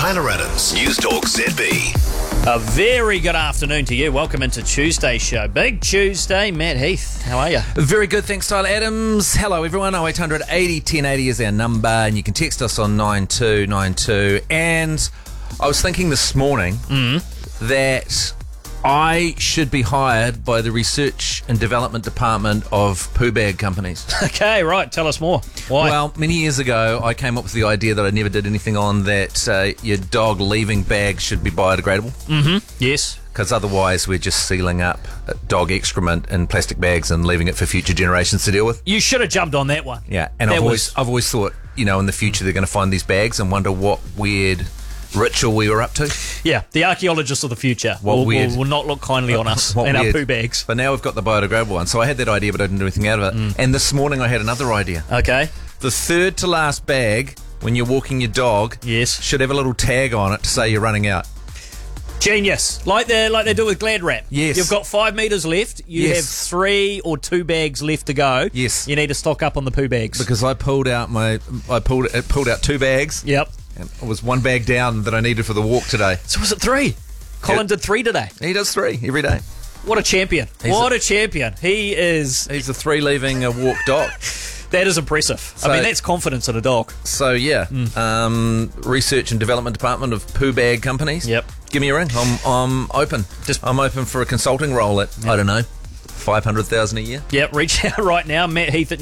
Tyler Adams, News Talk ZB. A very good afternoon to you. Welcome into Tuesday's show. Big Tuesday. Matt Heath, how are you? Very good, thanks, Tyler Adams. Hello, everyone. 0800 80 1080 is our number, and you can text us on 9292. And I was thinking this morning that I should be hired by the Research and Development Department of poo bag companies. Okay, right. Tell us more. Why? Well, many years ago, I came up with the idea that I never did anything on, that your dog leaving bags should be biodegradable. Yes. Because otherwise we're just sealing up dog excrement in plastic bags and leaving it for future generations to deal with. You should have jumped on that one. Yeah, and I've always thought, in the future they're going to find these bags and wonder what weird ritual we were up to. Yeah, the archaeologists of the future will not look kindly on us and our poo bags. But now we've got the biodegradable one. So I had that idea, but I didn't do anything out of it. And this morning I had another idea. Okay. The third to last bag, when you're walking your dog, yes, should have a little tag on it to say you're running out. Genius. Like they do with Glad Wrap. Yes. You've got 5 metres left. You have 3 or 2 bags left to go. Yes. You need to stock up on the poo bags. Because I pulled out 2 bags. Yep. And it was 1 bag down that I needed for the walk today. So was it 3? Colin did 3 today. He does 3 every day. What a champion. What a champion. He is... He's a 3 leaving a walk dog. That is impressive. So, that's confidence in a dog. So, yeah. Research and Development Department of poo bag companies. Yep. Give me a ring. I'm open. I'm open for a consulting role at, I don't know, 500,000 a year. Yep, reach out right now. Matt Heath at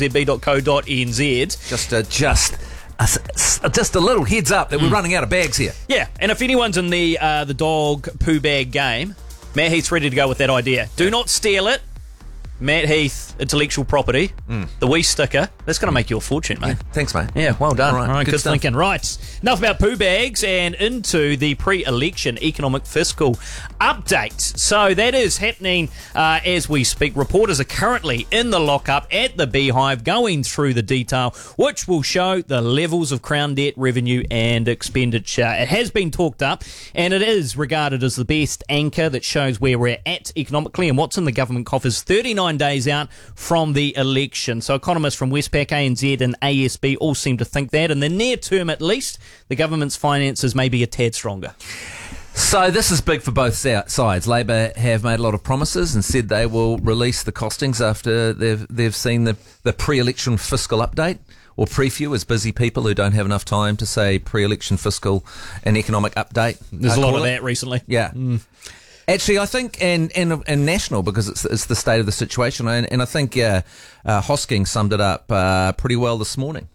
newstalkzb.co.nz. Just a little heads up that we're running out of bags here. Yeah, and if anyone's in the dog poo bag game, Matt Heath's ready to go with that idea. Do not steal it. Matt Heath, intellectual property, the wee sticker. That's going to make you a fortune, mate. Yeah, thanks, mate. Yeah, well done. All right, good stuff. thinking. Right, enough about poo bags and into the pre-election economic fiscal update. So that is happening as we speak. Reporters are currently in the lockup at the Beehive going through the detail, which will show the levels of Crown debt, revenue and expenditure. It has been talked up and it is regarded as the best anchor that shows where we're at economically and what's in the government coffers 39 days out from the election. So economists from Westpac, ANZ and ASB all seem to think that in the near term at least, the government's finances may be a tad stronger. So this is big for both sides. Labor have made a lot of promises and said they will release the costings after they've seen the pre-election fiscal update, or preview, as busy people who don't have enough time to say pre-election fiscal and economic update. There's a lot of that recently. Yeah. Actually, I think, and national, because it's the state of the situation, and I think Hosking summed it up pretty well this morning.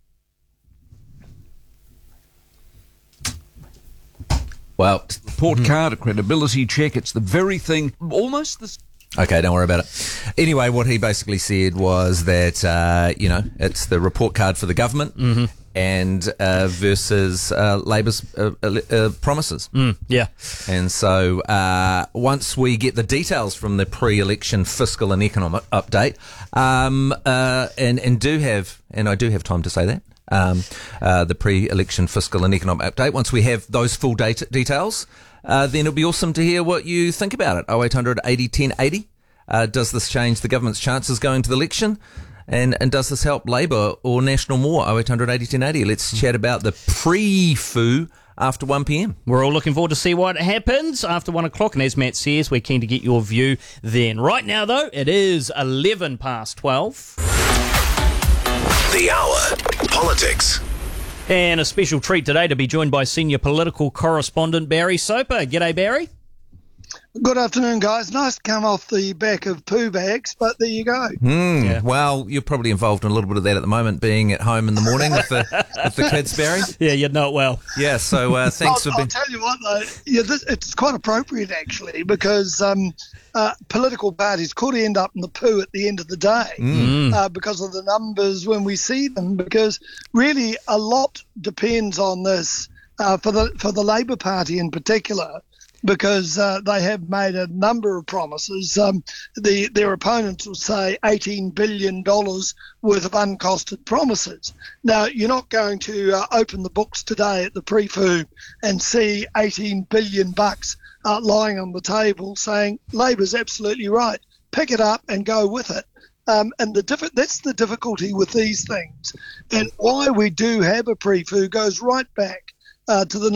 Well, report card, a credibility check, it's the very thing, almost the... Okay, don't worry about it. Anyway, what he basically said was that, it's the report card for the government and versus Labor's promises. Yeah. And so once we get the details from the pre-election fiscal and economic update, and I do have time to say that, the pre-election fiscal and economic update, once we have those full details, then it'll be awesome to hear what you think about it. 0800 80 1080. Does this change the government's chances going to the election? And does this help Labor or National more? 0800 80 1080. Let's chat about the pre-foo after 1 p.m. We're all looking forward to see what happens after 1 o'clock. And as Matt says, we're keen to get your view then. Right now, though, it is 11 past 12. The Hour. Politics. And a special treat today to be joined by senior political correspondent Barry Soper. G'day, Barry. Good afternoon, guys. Nice to come off the back of poo bags, but there you go. Yeah. Well, you're probably involved in a little bit of that at the moment, being at home in the morning with the kids, Barry. Yeah, you'd know it well. Yeah, so thanks for being... I'll tell you what, though, it's quite appropriate, actually, because political parties could end up in the poo at the end of the day because of the numbers when we see them, because really a lot depends on this for the Labor Party in particular, because they have made a number of promises. Their opponents will say $18 billion worth of uncosted promises. Now, you're not going to open the books today at the pre-foo and see $18 billion lying on the table saying, Labor's absolutely right, pick it up and go with it. And that's the difficulty with these things. And why we do have a pre-foo goes right back to the